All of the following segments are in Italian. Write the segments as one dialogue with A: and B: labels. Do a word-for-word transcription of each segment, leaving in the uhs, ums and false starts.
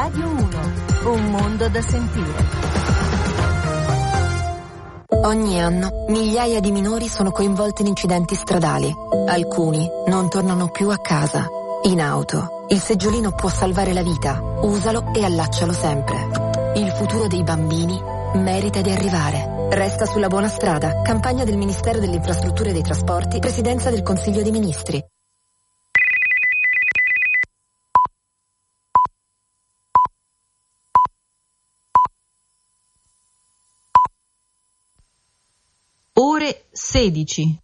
A: Radio uno, un mondo da sentire.
B: Ogni anno migliaia di minori sono coinvolti in incidenti stradali. Alcuni non tornano più a casa. In auto, il seggiolino può salvare la vita. Usalo e allaccialo sempre. Il futuro dei bambini merita di arrivare. Resta sulla buona strada. Campagna del Ministero delle Infrastrutture e dei Trasporti, Presidenza del Consiglio dei Ministri.
C: Ore sedici.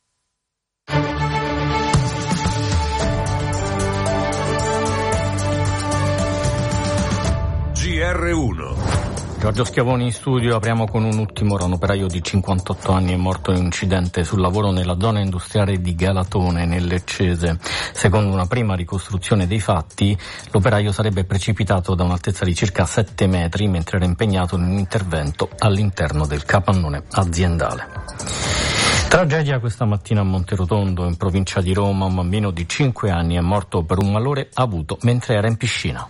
D: G R uno.
E: Giorgio Schiavoni in studio. Apriamo con un ultimo ora. Un operaio di cinquantotto anni è morto in un incidente sul lavoro nella zona industriale di Galatone, nel Leccese. Secondo una prima ricostruzione dei fatti, l'operaio sarebbe precipitato da un'altezza di circa sette metri mentre era impegnato in un intervento all'interno del capannone aziendale. Tragedia questa mattina a Monterotondo, in provincia di Roma. Un bambino di cinque anni è morto per un malore avuto mentre era in piscina.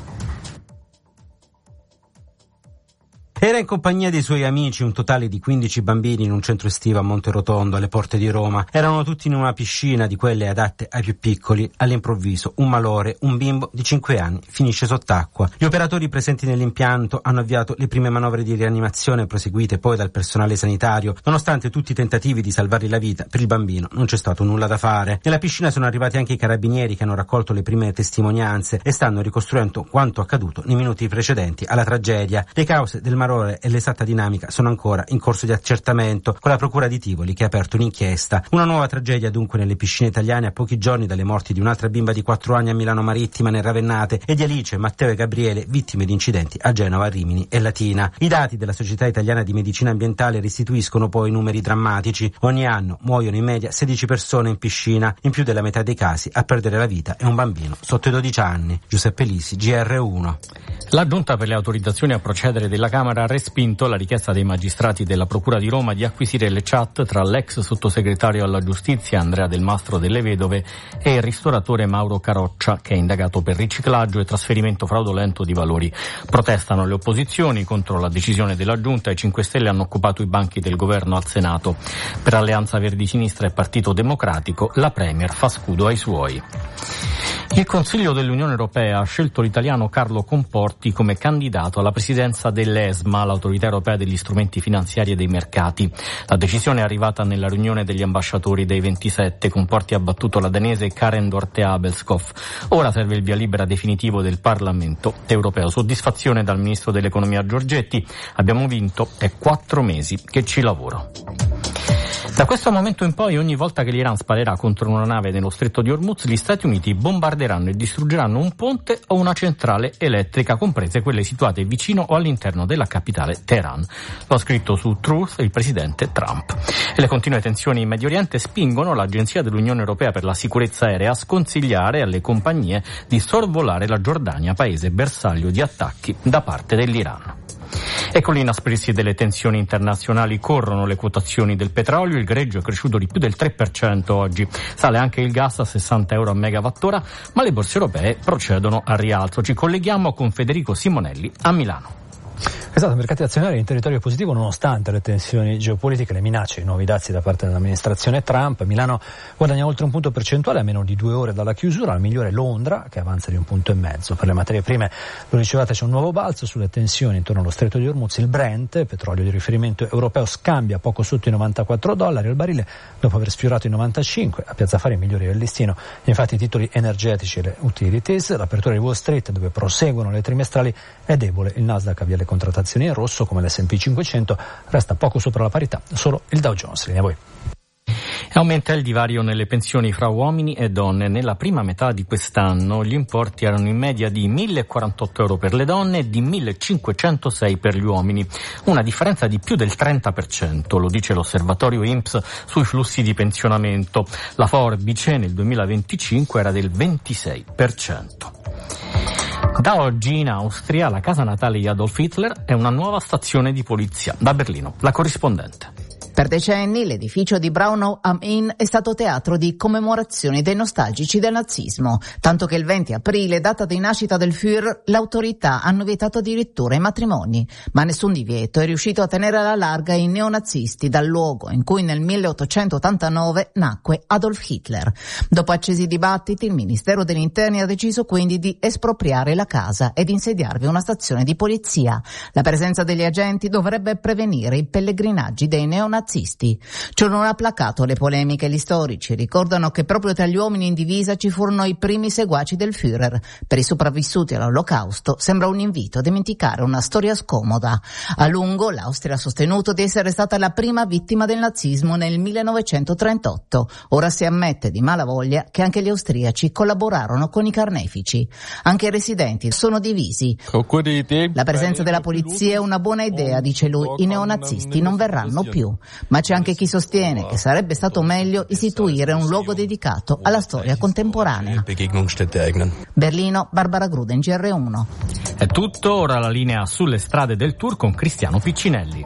F: Era in compagnia dei suoi amici, un totale di quindici bambini, in un centro estivo a Monterotondo, alle porte di Roma. Erano tutti in una piscina di quelle adatte ai più piccoli. All'improvviso, un malore, un bimbo di cinque anni finisce sott'acqua. Gli operatori presenti nell'impianto hanno avviato le prime manovre di rianimazione, proseguite poi dal personale sanitario. Nonostante tutti i tentativi di salvargli la vita, per il bambino non c'è stato nulla da fare. Nella piscina sono arrivati anche i carabinieri, che hanno raccolto le prime testimonianze e stanno ricostruendo quanto accaduto nei minuti precedenti alla tragedia. Le cause del malore e l'esatta dinamica sono ancora in corso di accertamento, con la procura di Tivoli che ha aperto un'inchiesta. Una nuova tragedia dunque nelle piscine italiane, a pochi giorni dalle morti di un'altra bimba di quattro anni a Milano Marittima nel Ravennate e di Alice, Matteo e Gabriele, vittime di incidenti a Genova, Rimini e Latina. I dati della Società Italiana di Medicina Ambientale restituiscono poi numeri drammatici. Ogni anno muoiono in media sedici persone in piscina, in più della metà dei casi a perdere la vita è un bambino sotto i dodici anni. Giuseppe Lisi, G R uno.
E: La Giunta per le autorizzazioni a procedere della Camera ha respinto la richiesta dei magistrati della Procura di Roma di acquisire le chat tra l'ex sottosegretario alla giustizia Andrea Del Mastro delle Vedove e il ristoratore Mauro Caroccia, che è indagato per riciclaggio e trasferimento fraudolento di valori. Protestano le opposizioni contro la decisione della Giunta. I cinque Stelle hanno occupato i banchi del governo al Senato. Per Alleanza Verdi Sinistra e Partito Democratico la Premier fa scudo ai suoi. Il Consiglio dell'Unione Europea ha scelto l'italiano Carlo Comporti come candidato alla presidenza dell'ESMA, l'autorità europea degli strumenti finanziari e dei mercati. La decisione è arrivata nella riunione degli ambasciatori dei ventisette. Comporti ha battuto la danese Karen Dorte Abelskov. Ora serve il via libera definitivo del Parlamento europeo. Soddisfazione dal ministro dell'economia Giorgetti. Abbiamo vinto, è quattro mesi che ci lavoro. Da questo momento in poi, ogni volta che l'Iran sparerà contro una nave nello stretto di Hormuz, gli Stati Uniti bombarderanno e distruggeranno un ponte o una centrale elettrica, comprese quelle situate vicino o all'interno della capitale Teheran. Lo ha scritto su Truth il presidente Trump. E le continue tensioni in Medio Oriente spingono l'Agenzia dell'Unione Europea per la sicurezza aerea a sconsigliare alle compagnie di sorvolare la Giordania, paese bersaglio di attacchi da parte dell'Iran. E con l'inasprirsi delle tensioni internazionali corrono le quotazioni del petrolio. Il greggio è cresciuto di più del tre per cento oggi. Sale anche il gas a sessanta euro a megawattora, ma le borse europee procedono al rialzo. Ci colleghiamo con Federico Simonelli a Milano.
G: Esatto, mercati azionari in territorio positivo nonostante le tensioni geopolitiche, le minacce, i nuovi dazi da parte dell'amministrazione Trump. Milano guadagna oltre un punto percentuale a meno di due ore dalla chiusura, la migliore Londra che avanza di un punto e mezzo. Per le materie prime, lo ricevate, c'è un nuovo balzo sulle tensioni intorno allo stretto di Hormuz. Il Brent, petrolio di riferimento europeo, scambia poco sotto i novantaquattro dollari al barile dopo aver sfiorato i novantacinque. A Piazza Affari migliori del listino infatti i titoli energetici e le utilities. L'apertura di Wall Street, dove proseguono le trimestrali, è debole. Il Nasdaq avvia le contrattazioni in rosso come l'S and P cinquecento, resta poco sopra la parità solo il Dow Jones. Linea a voi.
E: Aumenta il divario nelle pensioni fra uomini e donne. Nella prima metà di quest'anno gli importi erano in media di millequarantotto euro per le donne e di millecinquecentosei per gli uomini, una differenza di più del trenta per cento, lo dice l'osservatorio I N P S sui flussi di pensionamento. La forbice nel duemilaventicinque era del ventisei per cento. Da oggi in Austria la casa natale di Adolf Hitler è una nuova stazione di polizia. Da Berlino, la corrispondente.
D: Per decenni l'edificio di Braunau am Inn è stato teatro di commemorazioni dei nostalgici del nazismo, tanto che il venti aprile, data di nascita del Führer, le autorità hanno vietato addirittura i matrimoni, ma nessun divieto è riuscito a tenere alla larga i neonazisti dal luogo in cui nel milleottocentottantanove nacque Adolf Hitler. Dopo accesi dibattiti, il Ministero degli Interni ha deciso quindi di espropriare la casa ed insediarvi una stazione di polizia. La presenza degli agenti dovrebbe prevenire i pellegrinaggi dei neonazisti. Ciò non ha placato le polemiche. Gli storici ricordano che proprio tra gli uomini in divisa ci furono i primi seguaci del Führer. Per i sopravvissuti all'Olocausto sembra un invito a dimenticare una storia scomoda. A lungo l'Austria ha sostenuto di essere stata la prima vittima del nazismo nel millenovecentotrentotto. Ora si ammette di malavoglia che anche gli austriaci collaborarono con i carnefici. Anche i residenti sono divisi. La presenza della polizia è una buona idea, dice lui. I neonazisti non verranno più. Ma c'è anche chi sostiene che sarebbe stato meglio istituire un luogo dedicato alla storia contemporanea. Berlino, Barbara Gruden, G R uno.
E: È tutto, ora la linea sulle strade del Tour con Cristiano Piccinelli.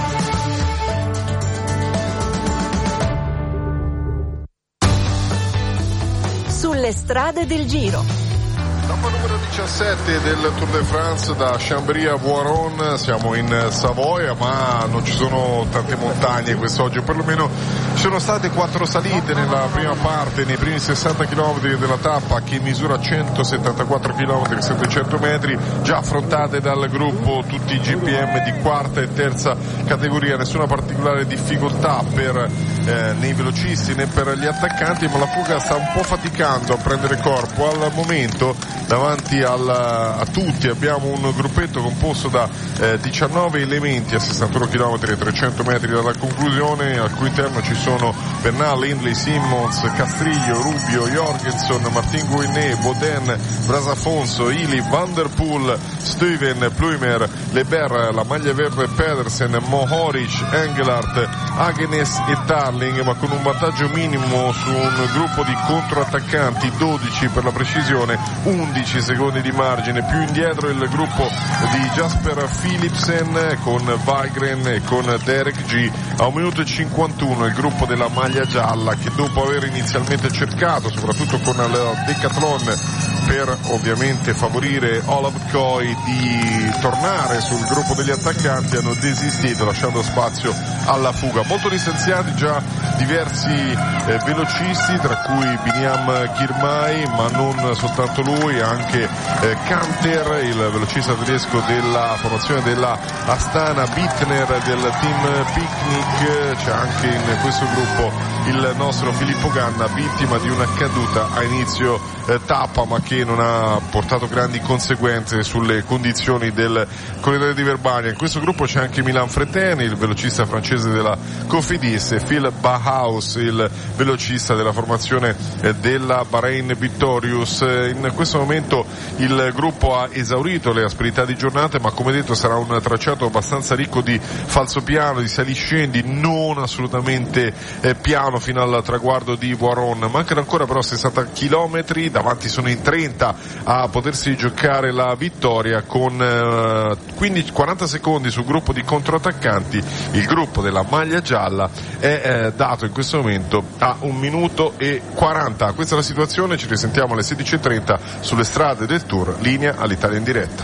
A: Sulle strade del Giro.
H: Tappa numero diciassette del Tour de France da Chambéry a Voiron, siamo in Savoia, ma non ci sono tante montagne quest'oggi, o perlomeno ci sono state quattro salite nella prima parte, nei primi sessanta chilometri della tappa, che misura centosettantaquattro chilometri, settecento metri, già affrontate dal gruppo, tutti i G P M di quarta e terza categoria, nessuna particolare difficoltà per eh, nei velocisti né per gli attaccanti, ma la fuga sta un po' faticando a prendere corpo. Al momento davanti al, a tutti abbiamo un gruppetto composto da eh, diciannove elementi a sessantuno chilometri e trecento metri dalla conclusione, al cui interno ci sono Bernal, Hindley, Simmons, Castriglio, Rubio, Jorgensen, Martin Guinet, Boden, Brasafonso, Ili, Van der Poel, Stuyven, Pluimer, Leber, la maglia verde Pedersen, Mohoric, Engelhardt, Hagenes e Tarling, ma con un vantaggio minimo su un gruppo di controattaccanti, dodici per la precisione, undici secondi di margine. Più indietro il gruppo di Jasper Philipsen con Weigren e con Derek G. A un minuto e cinquantuno il gruppo della maglia gialla, che dopo aver inizialmente cercato, soprattutto con la Decathlon, per ovviamente favorire Olav Koy, di tornare sul gruppo degli attaccanti, hanno desistito lasciando spazio alla fuga. Molto licenziati già diversi eh, velocisti, tra cui Biniam Girmay, ma non soltanto lui, anche eh, Kanter, il velocista tedesco della formazione della Astana, Bittner del team Picnic. C'è anche in questo gruppo il nostro Filippo Ganna, vittima di una caduta a inizio eh, tappa, ma che non ha portato grandi conseguenze sulle condizioni del corridoio di Verbania. In questo gruppo c'è anche Milan Freteni, il velocista francese della Cofidis, e Phil Bauhaus, il velocista della formazione eh, della Bahrain Victorious. In questo momento il gruppo ha esaurito le asperità di giornata, ma come detto sarà un tracciato abbastanza ricco di falsopiano, di saliscendi, non assolutamente eh, piano fino al traguardo di Voiron. Mancano ancora però sessanta chilometri, davanti sono in trenta a potersi giocare la vittoria, con eh, quindici quaranta secondi sul gruppo di controattaccanti. Il gruppo della maglia gialla è eh, dato in questo momento a un minuto e quaranta. Questa è la situazione, ci risentiamo alle sedici e trenta sulle strade del Tour, linea all'Italia in diretta.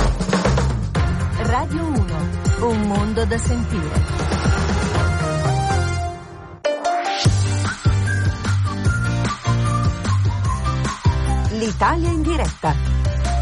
A: Radio uno, un mondo da sentire. L'Italia in diretta.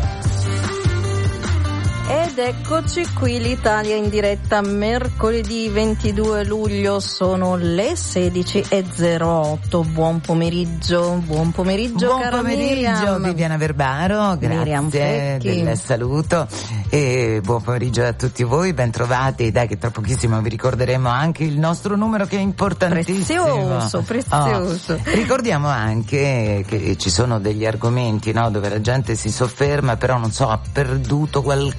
I: Ed eccoci qui, l'Italia in diretta, mercoledì ventidue luglio, sono le sedici e zero otto. Buon pomeriggio, buon pomeriggio,
J: buon
I: cara
J: pomeriggio
I: Miriam.
J: Viviana Verbaro, grazie del saluto e buon pomeriggio a tutti voi, ben trovati. Dai, che tra pochissimo vi ricorderemo anche il nostro numero, che è importantissimo,
I: prezioso, prezioso.
J: Oh. Ricordiamo anche che ci sono degli argomenti, no, dove la gente si sofferma, però non so, ha perduto qualcosa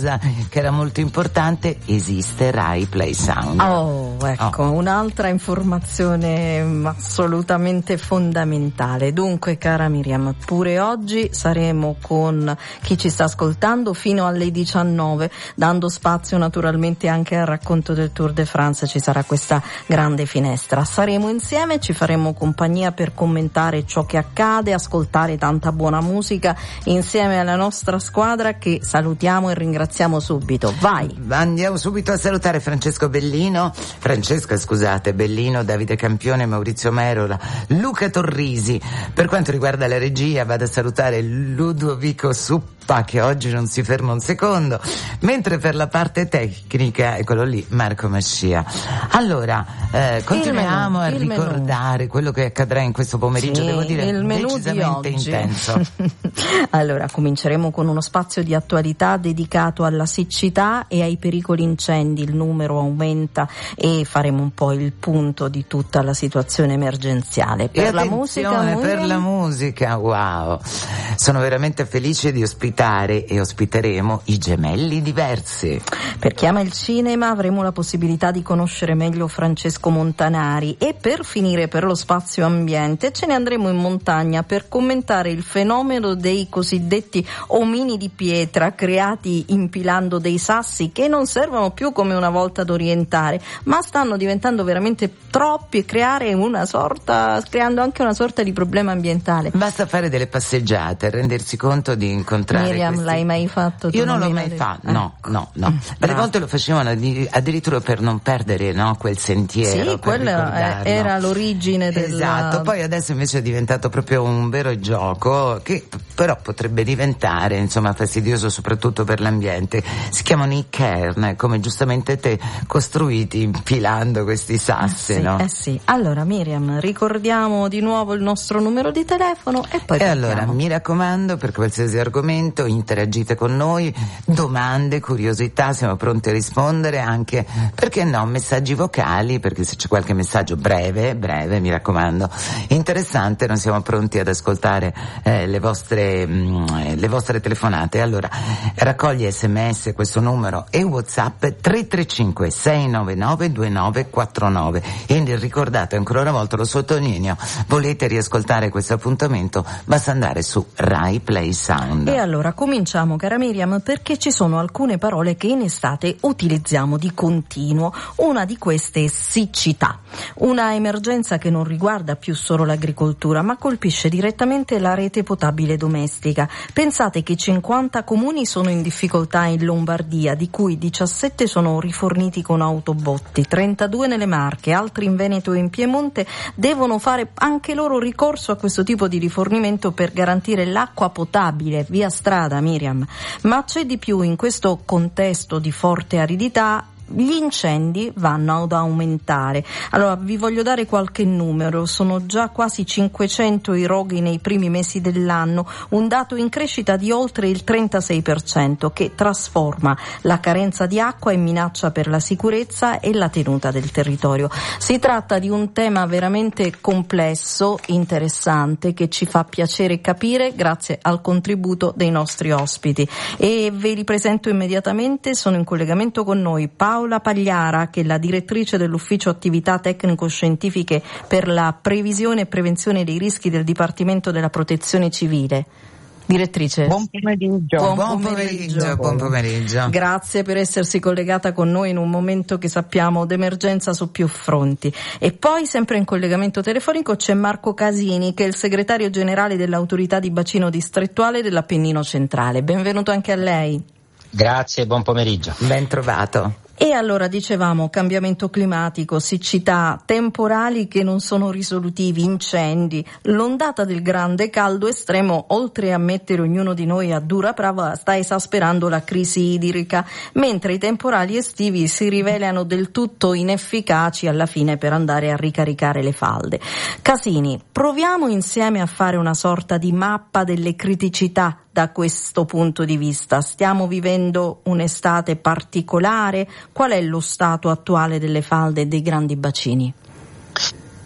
J: cosa che era molto importante: esiste Rai Play Sound.
I: Oh, ecco, oh. un'altra informazione assolutamente fondamentale. Dunque, cara Miriam, pure oggi saremo con chi ci sta ascoltando fino alle diciannove, dando spazio naturalmente anche al racconto del Tour de France. Ci sarà questa grande finestra. Saremo insieme, ci faremo compagnia per commentare ciò che accade, ascoltare tanta buona musica insieme alla nostra squadra, che salutiamo e ringraziamo subito. Vai!
J: Andiamo subito a salutare Francesco Bellino, Francesca scusate, Bellino, Davide Campione, Maurizio Merola, Luca Torrisi. Per quanto riguarda la regia vado a salutare Ludovico Suppa, che oggi non si ferma un secondo, mentre per la parte tecnica, eccolo lì, Marco Mascia. Allora, eh, continuiamo menù, a ricordare menù. quello che accadrà in questo pomeriggio, sì, devo dire il menù decisamente di oggi. intenso.
I: Allora, cominceremo con uno spazio di attualità dedicato alla siccità e ai pericoli incendi. Il numero aumenta e faremo un po' il punto di tutta la situazione emergenziale. Per
J: e
I: la musica,
J: per la musica, wow! Sono veramente felice di ospitare e ospiteremo i Gemelli Diversi.
I: Per chi ama il cinema avremo la possibilità di conoscere meglio Francesco Montanari, e per finire, per lo spazio ambiente, ce ne andremo in montagna per commentare il fenomeno dei cosiddetti omini di pietra, creati impilando dei sassi che non servono più come una volta ad orientare, ma stanno diventando veramente troppi e creare una sorta, creando anche una sorta di problema ambientale.
J: Basta fare delle passeggiate, rendersi conto di incontrare
I: Miriam,
J: questi...
I: l'hai mai fatto?
J: Io non l'ho mai fatto, no, no, no. Mm. Delle volte lo facevano addirittura per non perdere, no, quel sentiero.
I: Sì, quella era l'origine del...
J: Esatto, poi adesso invece è diventato proprio un vero gioco, che però potrebbe diventare, insomma, fastidioso soprattutto per l'ambiente. Si chiamano i cairn, come giustamente te, costruiti impilando questi sassi,
I: eh sì,
J: no?
I: Eh sì. Allora Miriam, ricordiamo di nuovo il nostro numero di telefono e poi
J: E partiamo. Allora, mi raccomando, per qualsiasi argomento interagite con noi, domande, curiosità, siamo pronti a rispondere, anche, perché no, messaggi vocali, perché se c'è qualche messaggio breve, breve, mi raccomando, interessante, non siamo pronti ad ascoltare eh, le vostre mh, le vostre telefonate. Allora, raccoglie sms questo numero e WhatsApp tre tre cinque sei nove nove due nove quattro nove. E ricordate ancora una volta, lo sottolineo, volete riascoltare questo appuntamento, basta andare su Rai Play Sound.
I: E allora cominciamo, cara Miriam, perché ci sono alcune parole che in estate utilizziamo di continuo. Una di queste è siccità, una emergenza che non riguarda più solo l'agricoltura, ma colpisce direttamente la rete potabile domestica. Pensate che cinquanta comuni sono in difficoltà in Lombardia, di cui diciassette sono riforniti con autobotti, trentadue nelle Marche, altri in Veneto e in Piemonte devono fare anche loro ricorso a questo tipo di rifornimento per garantire l'acqua potabile via strada, Miriam. Ma c'è di più: in questo contesto di forte aridità gli incendi vanno ad aumentare. Allora vi voglio dare qualche numero: sono già quasi cinquecento i roghi nei primi mesi dell'anno, un dato in crescita di oltre il trentasei per cento, che trasforma la carenza di acqua in minaccia per la sicurezza e la tenuta del territorio. Si tratta di un tema veramente complesso, interessante, che ci fa piacere capire grazie al contributo dei nostri ospiti, e ve li presento immediatamente. Sono in collegamento con noi Paolo Paola Pagliara, che è la direttrice dell'Ufficio Attività Tecnico-Scientifiche per la Previsione e Prevenzione dei Rischi del Dipartimento della Protezione Civile. Direttrice.
K: Buon pomeriggio.
J: Buon, buon pomeriggio. pomeriggio. Buon pomeriggio.
I: Grazie per essersi collegata con noi in un momento che sappiamo d'emergenza su più fronti. E poi, sempre in collegamento telefonico, c'è Marco Casini, che è il segretario generale dell'Autorità di Bacino Distrettuale dell'Appennino Centrale. Benvenuto anche a lei.
K: Grazie, buon pomeriggio.
J: Ben trovato.
I: E allora dicevamo cambiamento climatico, siccità, temporali che non sono risolutivi, incendi, l'ondata del grande caldo estremo, oltre a mettere ognuno di noi a dura prova, sta esasperando la crisi idrica, mentre i temporali estivi si rivelano del tutto inefficaci alla fine per andare a ricaricare le falde. Casini, proviamo insieme a fare una sorta di mappa delle criticità da questo punto di vista. Stiamo vivendo un'estate particolare? Qual è lo stato attuale delle falde e dei grandi bacini?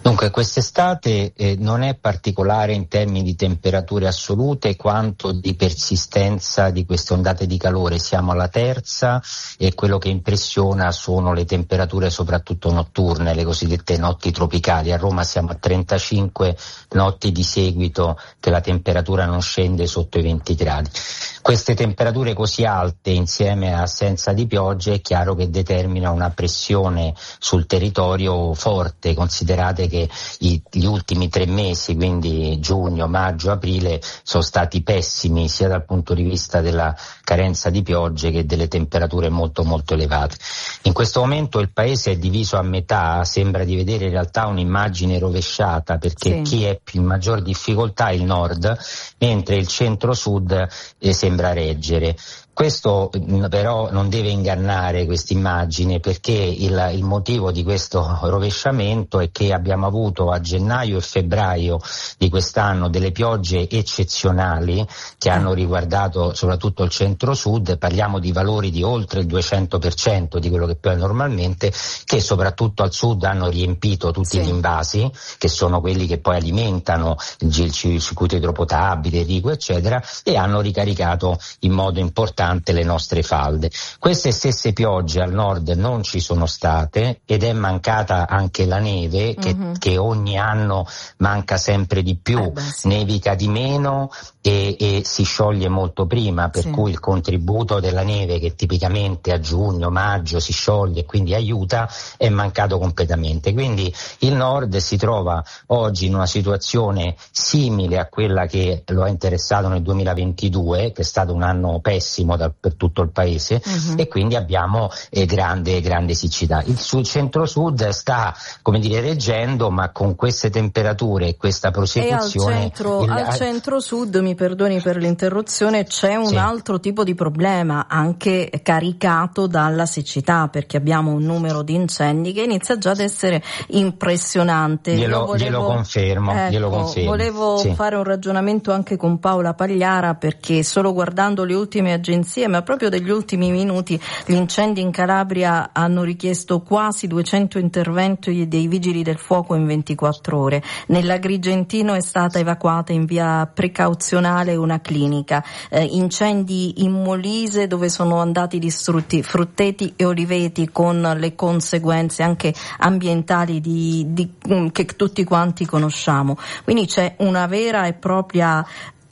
K: Dunque, quest'estate eh, non è particolare in termini di temperature assolute quanto di persistenza di queste ondate di calore. Siamo alla terza e quello che impressiona sono le temperature soprattutto notturne, le cosiddette notti tropicali. A Roma siamo a trentacinque notti di seguito che la temperatura non scende sotto i venti gradi. Queste temperature così alte insieme a assenza di piogge è chiaro che determina una pressione sul territorio forte. Considerate che i, gli ultimi tre mesi, quindi giugno, maggio, aprile, sono stati pessimi sia dal punto di vista della carenza di piogge che delle temperature molto molto elevate. In questo momento il paese è diviso a metà, sembra di vedere in realtà un'immagine rovesciata, perché sì. Chi è più in maggior difficoltà è il nord, mentre il centro-sud eh, sembra reggere. Questo però non deve ingannare questa immagine, perché il, il motivo di questo rovesciamento è che abbiamo avuto a gennaio e febbraio di quest'anno delle piogge eccezionali che hanno riguardato soprattutto il centro-sud. Parliamo di valori di oltre il duecento per cento di quello che piove normalmente, che soprattutto al sud hanno riempito tutti sì. gli invasi, che sono quelli che poi alimentano il, il circuito idropotabile, irriguo eccetera, e hanno ricaricato in modo importante le nostre falde. Queste stesse piogge al nord non ci sono state ed è mancata anche la neve che, uh-huh. che ogni anno manca sempre di più, eh beh, sì. nevica di meno e, e si scioglie molto prima, per sì. cui il contributo della neve, che tipicamente a giugno, maggio si scioglie e quindi aiuta, è mancato completamente. Quindi il nord si trova oggi in una situazione simile a quella che lo ha interessato nel duemilaventidue, che è stato un anno pessimo Da, per tutto il paese, uh-huh. e quindi abbiamo eh, grande grande siccità. Il sul centro-sud sta, come dire, reggendo, ma con queste temperature e questa prosecuzione.
I: E al centro,
K: il,
I: al centro-sud, mi perdoni per l'interruzione, c'è un sì. altro tipo di problema, anche caricato dalla siccità, perché abbiamo un numero di incendi che inizia già ad essere impressionante.
K: Glielo,
I: volevo,
K: glielo confermo,
I: ecco,
K: glielo confermo.
I: Volevo
K: sì.
I: fare un ragionamento anche con Paola Pagliara, perché solo guardando le ultime agenzie, ma proprio degli ultimi minuti, gli incendi in Calabria hanno richiesto quasi duecento interventi dei vigili del fuoco in ventiquattro ore. Nell'Agrigentino è stata evacuata in via precauzionale una clinica. Eh, incendi in Molise, dove sono andati distrutti frutteti e oliveti, con le conseguenze anche ambientali di, di, che tutti quanti conosciamo. Quindi c'è una vera e propria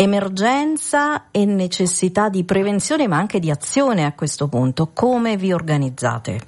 I: emergenza e necessità di prevenzione, ma anche di azione a questo punto. Come vi organizzate?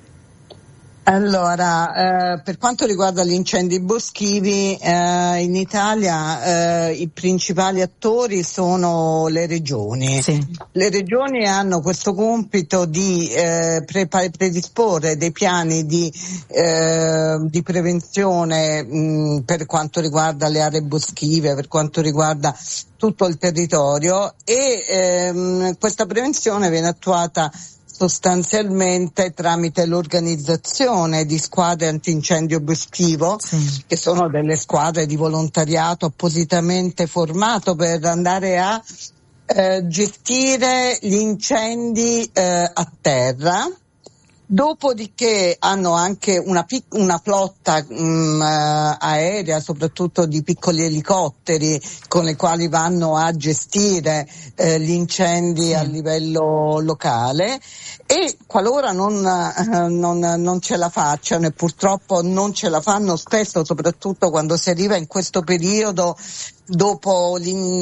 L: Allora, eh, per quanto riguarda gli incendi boschivi, eh, in Italia eh, i principali attori sono le regioni. Sì. Le regioni hanno questo compito di eh, pre- predisporre dei piani di, eh, di prevenzione mh, per quanto riguarda le aree boschive, per quanto riguarda tutto il territorio, e ehm, questa prevenzione viene attuata sostanzialmente tramite l'organizzazione di squadre antincendio boschivo, sì. che sono delle squadre di volontariato appositamente formato per andare a eh, gestire gli incendi eh, a terra. Dopodiché hanno anche una, pic- una flotta mh, aerea, soprattutto di piccoli elicotteri, con i quali vanno a gestire eh, gli incendi sì. a livello locale, e qualora non, eh, non, non ce la facciano, e purtroppo non ce la fanno spesso, soprattutto quando si arriva in questo periodo, dopo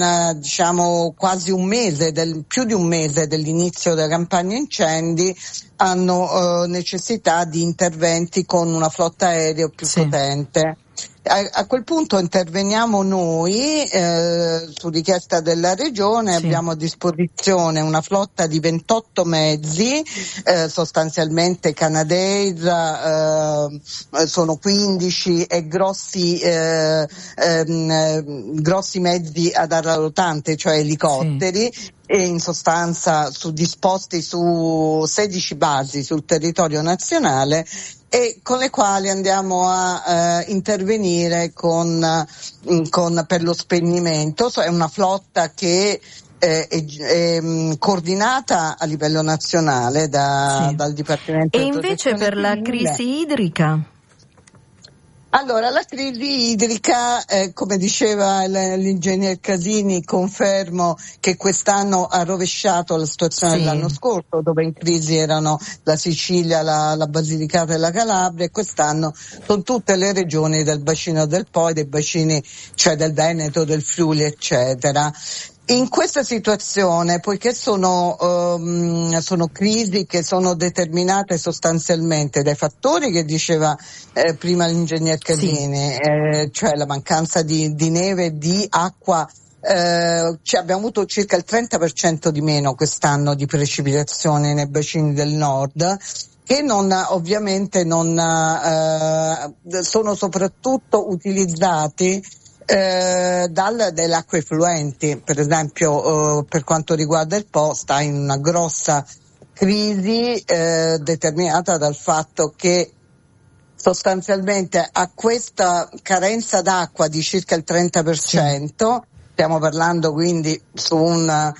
L: diciamo quasi un mese, del, più di un mese dell'inizio della campagna incendi, hanno eh, necessità di interventi con una flotta aerea più sì. potente. A, a quel punto interveniamo noi eh, su richiesta della regione, sì. abbiamo a disposizione una flotta di ventotto mezzi, eh, sostanzialmente Canadair, eh, sono quindici, e grossi eh, ehm, grossi mezzi ad aria rotante, cioè elicotteri, sì. e in sostanza su, disposti su sedici basi sul territorio nazionale, e con le quali andiamo a eh, intervenire con, con per lo spegnimento. So, è una flotta che eh, è, è mh, coordinata a livello nazionale da, sì. dal Dipartimento
I: e
L: di
I: invece per la crisi idrica?
L: Allora, la crisi idrica, eh, come diceva l'ingegner Casini, confermo che quest'anno ha rovesciato la situazione sì. dell'anno scorso, dove in crisi erano la Sicilia, la, la Basilicata e la Calabria, e quest'anno sono tutte le regioni del bacino del Po, dei bacini, cioè del Veneto, del Friuli, eccetera. In questa situazione, poiché sono, um, sono crisi che sono determinate sostanzialmente dai fattori che diceva eh, prima l'ingegner Casini, sì. eh, cioè la mancanza di, di neve e di acqua, eh, cioè abbiamo avuto circa il trenta per cento di meno quest'anno di precipitazioni nei bacini del nord, che non ovviamente non eh, sono soprattutto utilizzati Eh, dal, delle acque effluenti. Per esempio, eh, per quanto riguarda il Po, sta in una grossa crisi eh, determinata dal fatto che sostanzialmente a questa carenza d'acqua di circa il trenta per cento, sì. stiamo parlando quindi su una,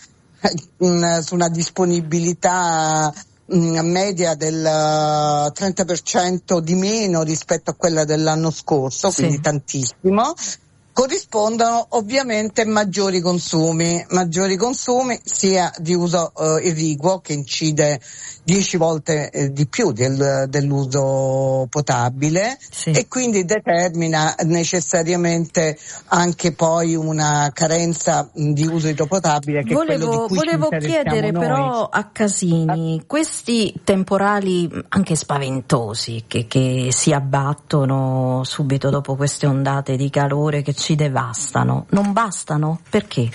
L: un, su una disponibilità media del trenta per cento di meno rispetto a quella dell'anno scorso, quindi sì. tantissimo. Corrispondono ovviamente maggiori consumi, maggiori consumi sia di uso eh, irriguo, che incide dieci volte eh, di più del, dell'uso potabile, sì. e quindi determina necessariamente anche poi una carenza mh, di uso idropotabile, che
I: volevo,
L: è quello di cui
I: volevo
L: ci
I: chiedere
L: noi.
I: Però a Casini, questi temporali anche spaventosi che, che si abbattono subito dopo queste ondate di calore che ci devastano, non bastano? Perché?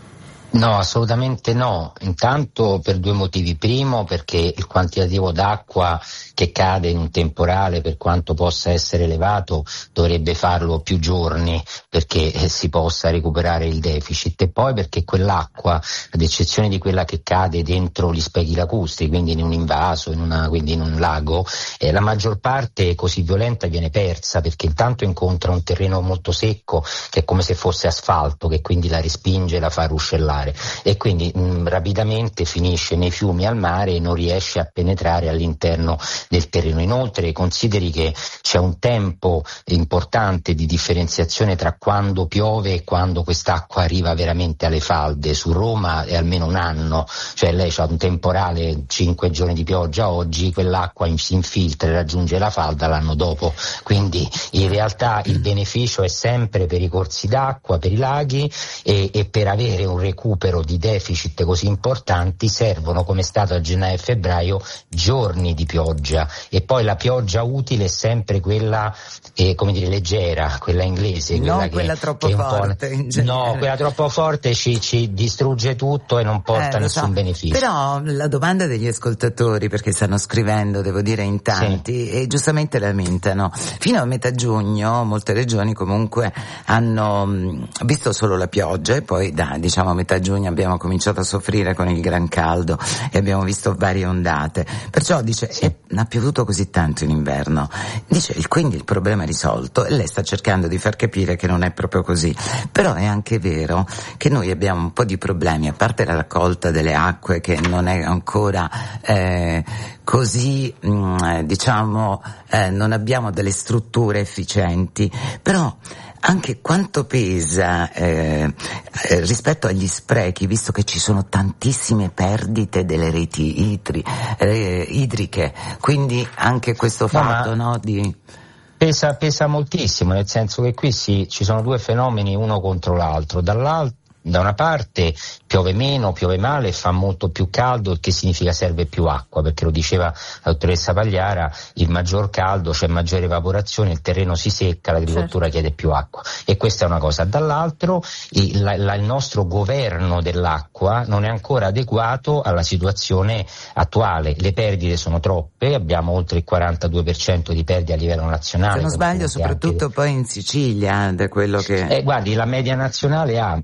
K: No, assolutamente no. Intanto per due motivi. Primo, perché il quantitativo d'acqua che cade in un temporale, per quanto possa essere elevato, dovrebbe farlo più giorni perché si possa recuperare il deficit, e poi perché quell'acqua, ad eccezione di quella che cade dentro gli specchi lacustri, quindi in un invaso, in una, quindi in un lago, eh, la maggior parte così violenta viene persa, perché intanto incontra un terreno molto secco che è come se fosse asfalto, che quindi la respinge e la fa ruscellare, e quindi mh, rapidamente finisce nei fiumi, al mare, e non riesce a penetrare all'interno del terreno. Inoltre consideri che c'è un tempo importante di differenziazione tra quando piove e quando quest'acqua arriva veramente alle falde. Su Roma è almeno un anno, cioè lei c'ha un temporale, cinque giorni di pioggia oggi, quell'acqua si infiltra e raggiunge la falda l'anno dopo, quindi in realtà il beneficio è sempre per i corsi d'acqua, per i laghi, e, e per avere un recupero di deficit così importanti servono, come è stato a gennaio e febbraio, giorni di pioggia. E poi la pioggia utile è sempre quella, eh, come dire, leggera, quella inglese, quella
J: non
K: che,
J: quella troppo
K: che
J: forte.
K: No, quella troppo forte ci, ci distrugge tutto e non porta eh, nessun so. beneficio.
J: Però la domanda degli ascoltatori, perché stanno scrivendo, devo dire, in tanti, sì. e giustamente lamentano. Fino a metà giugno molte regioni comunque hanno mh, visto solo la pioggia, e poi da diciamo metà giugno abbiamo cominciato a soffrire con il gran caldo e abbiamo visto varie ondate. Perciò dice sì. eh, ha piovuto così tanto in inverno, dice quindi il problema è risolto, e lei sta cercando di far capire che non è proprio così. Però è anche vero che noi abbiamo un po' di problemi, a parte la raccolta delle acque che non è ancora eh, così mh, diciamo eh, non abbiamo delle strutture efficienti, però anche quanto pesa eh, eh, rispetto agli sprechi, visto che ci sono tantissime perdite delle reti idri, eh, idriche, quindi anche questo fatto, no, no di...
K: Pesa, pesa moltissimo, nel senso che qui si, ci sono due fenomeni uno contro l'altro. Dall'altro, da una parte piove meno, piove male e fa molto più caldo, il che significa serve più acqua, perché lo diceva la dottoressa Pagliara, il maggior caldo c'è maggiore evaporazione, il terreno si secca, l'agricoltura certo. chiede più acqua, e questa è una cosa. Dall'altro il, la, la, il nostro governo dell'acqua non è ancora adeguato alla situazione attuale, le perdite sono troppe, abbiamo oltre il quarantadue per cento di perdite a livello nazionale.
J: Se non sbaglio soprattutto anche... poi in Sicilia, da quello che...
K: Eh, guardi, la media nazionale ha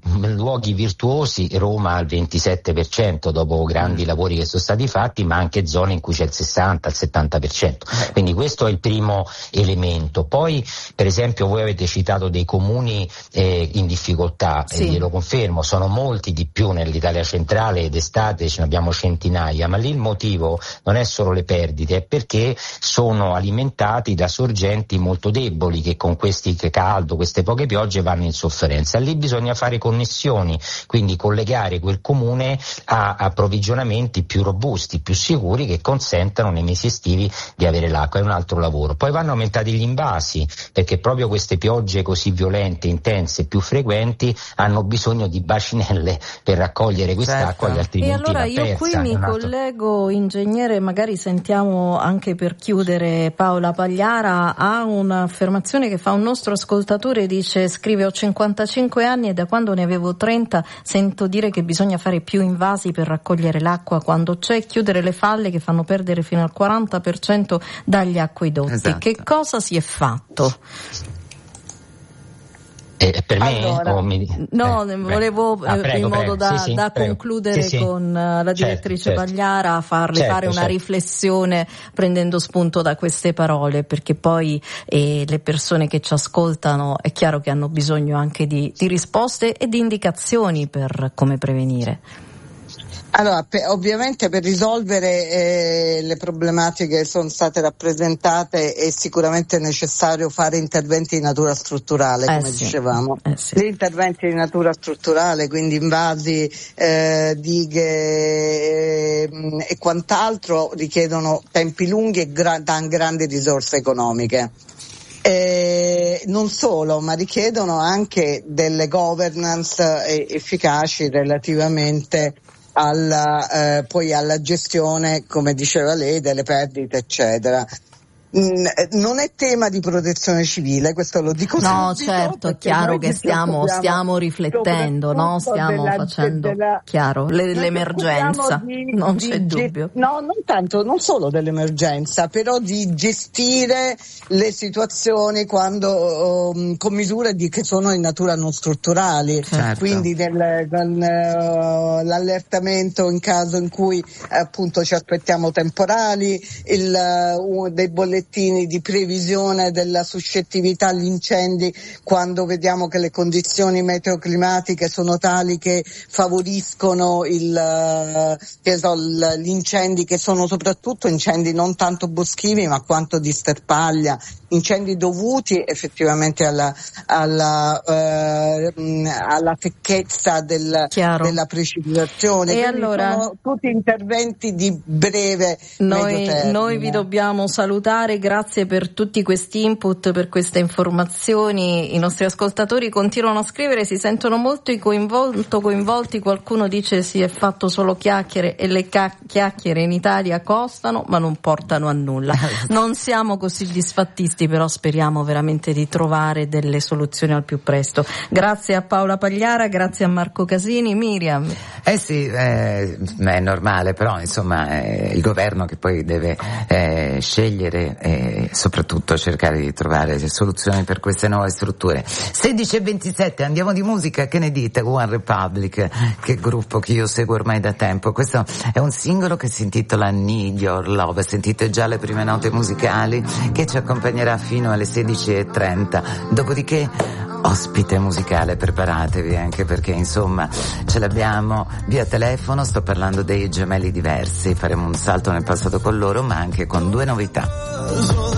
K: luoghi virtuosi Roma al ventisette per cento dopo grandi mm. lavori che sono stati fatti, ma anche zone in cui c'è il sessanta, il settanta per cento. Eh. Quindi questo è il primo elemento. Poi per esempio voi avete citato dei comuni eh, in difficoltà, sì. e glielo confermo, sono molti di più nell'Italia centrale, ed estate ce ne abbiamo centinaia, ma lì il motivo non è solo le perdite, è perché sono alimentati da sorgenti molto deboli che con questi caldo, queste poche piogge vanno in sofferenza. Lì bisogna fare connessioni, quindi collegare quel comune a approvvigionamenti più robusti, più sicuri, che consentano nei mesi estivi di avere l'acqua. È un altro lavoro. Poi vanno aumentati gli invasi, perché proprio queste piogge così violente, intense, più frequenti hanno bisogno di bacinelle per raccogliere quest'acqua, certo. che altrimenti
I: e allora
K: va
I: io
K: persa.
I: qui mi
K: altro...
I: collego, ingegnere, magari sentiamo anche per chiudere Paola Pagliara, ha un'affermazione che fa un nostro ascoltatore, dice, scrive: ho cinquantacinque anni e da quando ne avevo trenta sento dire che bisogna fare più invasi per raccogliere l'acqua quando c'è, chiudere le falle che fanno perdere fino al quaranta per cento dagli acquedotti. Esatto. Che cosa si è fatto?
K: Eh, per me
I: allora,
K: o mi...
I: no,
K: eh,
I: volevo
K: ah, prego,
I: in modo
K: prego.
I: da,
K: sì, sì,
I: da concludere
K: sì, sì.
I: con la direttrice
K: certo, certo.
I: Pagliara, farle
K: certo,
I: fare una
K: certo.
I: riflessione prendendo spunto da queste parole, perché poi eh, le persone che ci ascoltano è chiaro che hanno bisogno anche di, di risposte e di indicazioni per come prevenire.
L: Allora, per, ovviamente per risolvere eh, le problematiche che sono state rappresentate è sicuramente necessario fare interventi di natura strutturale,
I: eh
L: come
I: sì.
L: dicevamo.
I: Eh sì.
L: Gli interventi di natura strutturale, quindi invasi, eh, dighe eh, e quant'altro, richiedono tempi lunghi e gra- grandi risorse economiche. Eh, non solo, ma richiedono anche delle governance eh, efficaci relativamente alla, eh, poi alla gestione, come diceva lei, delle perdite, eccetera. Non è tema di protezione civile, questo lo dico
I: no
L: subito.
I: No, certo, è chiaro che stiamo, stiamo riflettendo, no? Stiamo della, facendo della, chiaro le, l'emergenza, di, non di, c'è di, dubbio.
L: No, non tanto, non solo dell'emergenza, però di gestire le situazioni quando um, con misure di, che sono in natura non strutturali, certo. Quindi del, con, uh, l'allertamento in caso in cui appunto ci aspettiamo temporali, il, uh, dei bollettini di previsione della suscettibilità agli incendi quando vediamo che le condizioni meteoclimatiche sono tali che favoriscono il, che so, gli incendi, che sono soprattutto incendi non tanto boschivi ma quanto di sterpaglia, incendi dovuti effettivamente alla, alla, eh, alla secchezza del, della precipitazione.
I: E
L: quindi
I: allora
L: sono tutti interventi di breve
I: noi,
L: medio termine.
I: Noi vi dobbiamo salutare. Grazie per tutti questi input, per queste informazioni. I nostri ascoltatori continuano a scrivere, si sentono molto coinvolto, coinvolti. Qualcuno dice si è fatto solo chiacchiere e le ca- chiacchiere in Italia costano ma non portano a nulla. Non siamo così disfattisti, però speriamo veramente di trovare delle soluzioni al più presto. Grazie a Paola Pagliara, grazie a Marco Casini. Miriam.
J: Eh sì, eh, è normale, però insomma è il governo che poi deve eh, scegliere e soprattutto cercare di trovare soluzioni per queste nuove strutture. sedici e ventisette, andiamo di musica, che ne dite? One Republic, che gruppo che io seguo ormai da tempo. Questo è un singolo che si intitola Need Your Love, sentite già le prime note musicali, che ci accompagnerà fino alle sedici e trenta, dopodiché ospite musicale, preparatevi, anche perché insomma ce l'abbiamo via telefono. Sto parlando dei Gemelli Diversi, faremo un salto nel passato con loro ma anche con due novità.